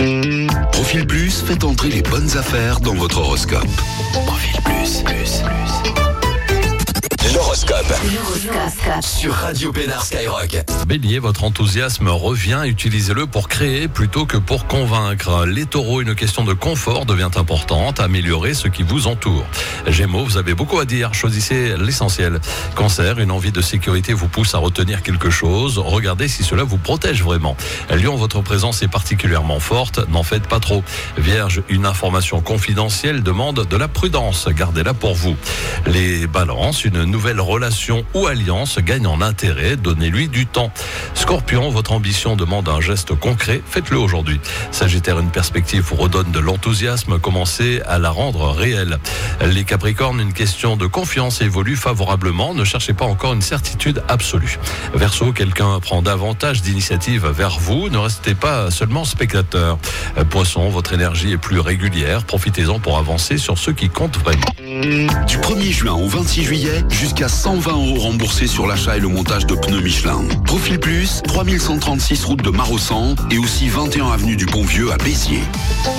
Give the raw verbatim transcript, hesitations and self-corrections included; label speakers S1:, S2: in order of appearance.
S1: Profil Plus, faites entrer les bonnes affaires dans votre horoscope. Profil Plus, plus, plus. L'horoscope. L'horoscope. Sur Radio Pénard Skyrock.
S2: Bélier, votre enthousiasme revient, utilisez-le pour créer plutôt que pour convaincre. Les taureaux, une question de confort devient importante, améliorez ce qui vous entoure. Gémeaux, vous avez beaucoup à dire, choisissez l'essentiel. Cancer, une envie de sécurité vous pousse à retenir quelque chose, regardez si cela vous protège vraiment. Lion, votre présence est particulièrement forte, n'en faites pas trop. Vierge, une information confidentielle demande de la prudence, gardez-la pour vous. Les balances, une nouvelle relation ou alliance gagne en intérêt, donnez-lui du temps. Scorpion, votre ambition demande un geste concret, faites-le aujourd'hui. Sagittaire, une perspective vous redonne de l'enthousiasme, commencez à la rendre réelle. Les Capricornes, une question de confiance évolue favorablement, ne cherchez pas encore une certitude absolue. Verseau, quelqu'un prend davantage d'initiative vers vous, ne restez pas seulement spectateur. Poisson, votre énergie est plus régulière, profitez-en pour avancer sur ce qui compte vraiment.
S1: Du premier juin au vingt-six juillet, jusqu'à cent vingt euros remboursés sur l'achat et le montage de pneus Michelin. Profil Plus, trois mille cent trente-six route de Marossan et aussi vingt et un avenue du Pont-Vieux à Béziers.